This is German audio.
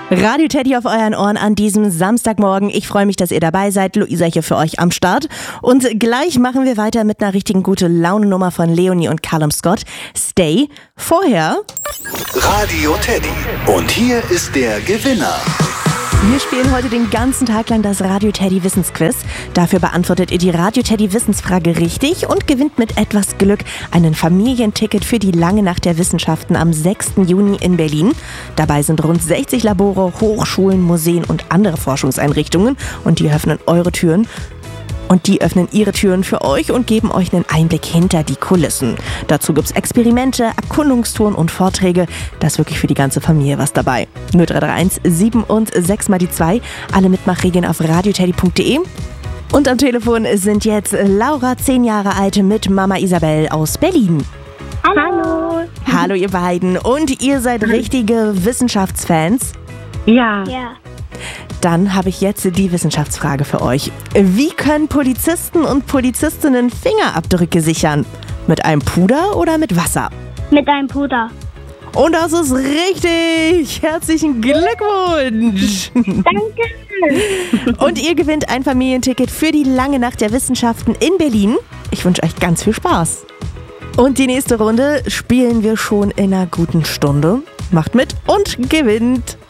Radio Teddy auf euren Ohren an diesem Samstagmorgen. Ich freue mich, dass ihr dabei seid. Luisa hier für euch am Start. Und gleich machen wir weiter mit einer richtigen gute Laune-Nummer von Leonie und Callum Scott. Stay. Vorher Radio Teddy. Und hier ist der Gewinner. Wir spielen heute den ganzen Tag lang das Radio Teddy Wissensquiz. Dafür beantwortet ihr die Radio Teddy Wissensfrage richtig und gewinnt mit etwas Glück einen Familienticket für die lange Nacht der Wissenschaften am 6. Juni in Berlin. Dabei sind rund 60 Labore, Hochschulen, Museen und andere Forschungseinrichtungen und die öffnen eure Türen. Und die öffnen ihre Türen für euch und geben euch einen Einblick hinter die Kulissen. Dazu gibt's Experimente, Erkundungstouren und Vorträge. Da ist wirklich für die ganze Familie was dabei. 0331 7 und 6 mal die 2. Alle Mitmachregeln auf radioteddy.de. Und am Telefon sind jetzt Laura, 10 Jahre alt, mit Mama Isabel aus Berlin. Hallo. Hallo ihr beiden. Und ihr seid richtige Wissenschaftsfans? Ja. Dann habe ich jetzt die Wissenschaftsfrage für euch. Wie können Polizisten und Polizistinnen Fingerabdrücke sichern? Mit einem Puder oder mit Wasser? Mit einem Puder. Und das ist richtig! Herzlichen Glückwunsch! Danke. Und ihr gewinnt ein Familienticket für die lange Nacht der Wissenschaften in Berlin. Ich wünsche euch ganz viel Spaß. Und die nächste Runde spielen wir schon in einer guten Stunde. Macht mit und gewinnt!